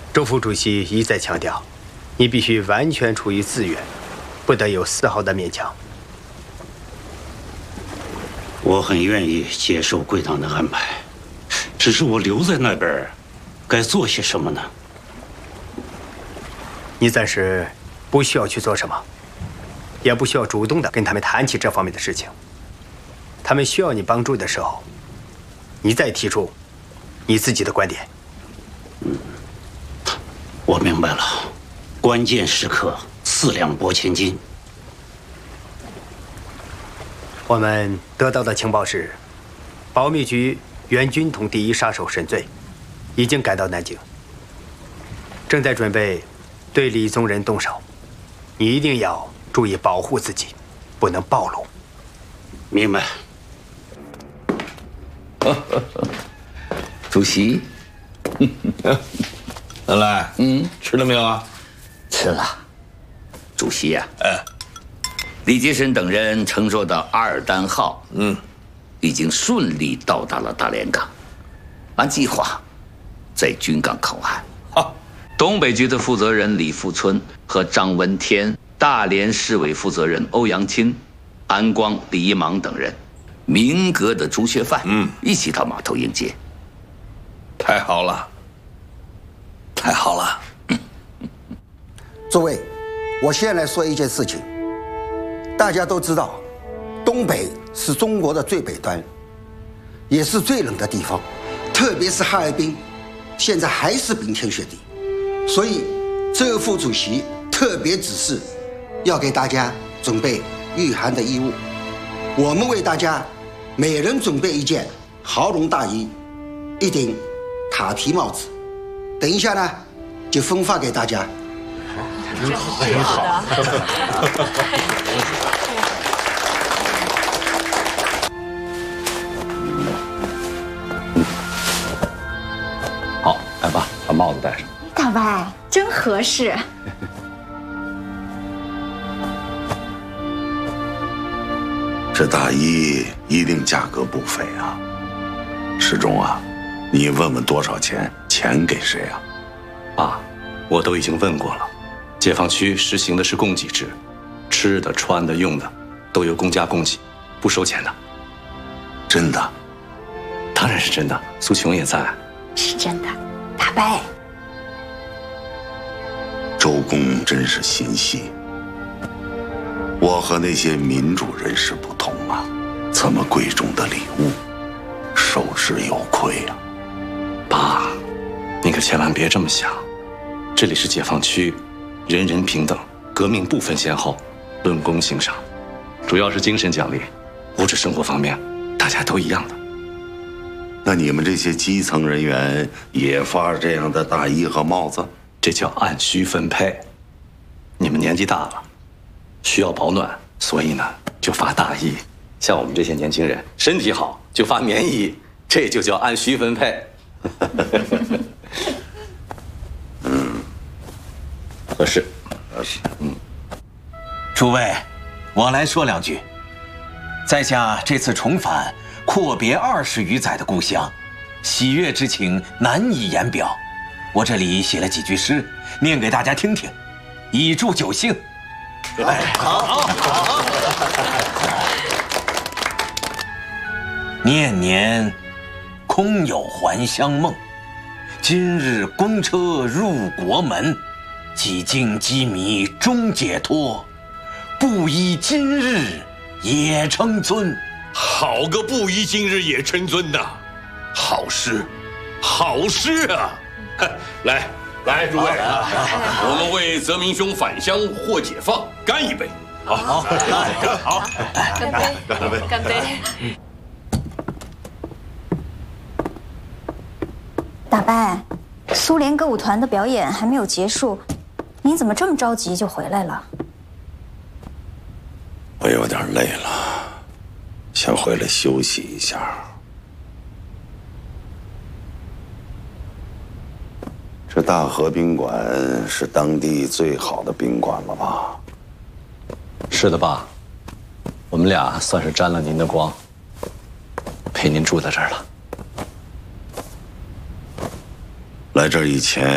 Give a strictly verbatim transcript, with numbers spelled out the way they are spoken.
周副主席一再强调，你必须完全出于自愿，不得有丝毫的勉强。 我很愿意接受贵党的安排，只是我留在那边，该做些什么呢？ 你暂时不需要去做什么，也不需要主动的跟他们谈起这方面的事情。他们需要你帮助的时候，你再提出你自己的观点。 嗯，我明白了，关键时刻四两拨千斤。 我们得到的情报是，保密局原军统第一杀手沈醉已经赶到南京，正在准备对李宗仁动手。你一定要注意保护自己，不能暴露。 明白。 主席， 恩来，嗯，吃了没有啊？ 吃了。主席呀、 啊，哎， 李杰生等人乘坐的阿尔丹号， 嗯， 已经顺利到达了大连港，按计划，在军港靠岸。 好， 东北局的负责人李富春和张文天，大连市委负责人欧阳钦、安光、李一芒等人， 民革的朱学范， 嗯， 一起到码头迎接。 太好了，太好了。 诸位，我先来说一件事情。大家都知道，东北是中国的最北端，也是最冷的地方，特别是哈尔滨，现在还是冰天雪地。所以，周副主席特别指示，要给大家准备御寒的衣物。我们为大家每人准备一件毫绒大衣，一顶塔皮帽子。等一下呢，就分发给大家。 很好，很好。 好，来吧，把帽子戴上。 大伯真合适。 这大衣一定价格不菲啊！世忠啊，你问问多少钱？钱给谁啊？ 爸，我都已经问过了，解放区实行的是供给制，吃的、穿的、用的都由公家供给，不收钱的。 真的？ 当然是真的。苏琼也在。 是真的，大伯。 周公真是心细。我和那些民主人士不同啊，这么贵重的礼物，受之有愧啊。 爸，你可千万别这么想，这里是解放区，人人平等，革命不分先后，论功行赏，主要是精神奖励，物质生活方面大家都一样的。 那你们这些基层人员也发这样的大衣和帽子？ 这叫按需分配。你们年纪大了，需要保暖，所以呢就发大衣。像我们这些年轻人身体好，就发棉衣，这就叫按需分配。 嗯， 合适， 合适。 嗯，诸位，我来说两句。在下这次重返阔别二十余载的故乡，喜悦之情难以言表。我这里写了几句诗，念给大家听听，以助酒兴。哎，好，好，好。年年空有还乡梦，今日公车入国门。几经羁縻终解脱，不依今日也成尊。 好个不依今日也成尊呐！好诗，好诗啊！来来，诸位，我们为泽明兄返乡获解放干一杯！好，好，好， 干杯，干杯，干杯！ 大伯，苏联歌舞团的表演还没有结束，您怎么这么着急就回来了？ 我有点累了，想回来休息一下。这大河宾馆是当地最好的宾馆了吧？ 是的，爸，我们俩算是沾了您的光，陪您住在这儿了。 来这儿以前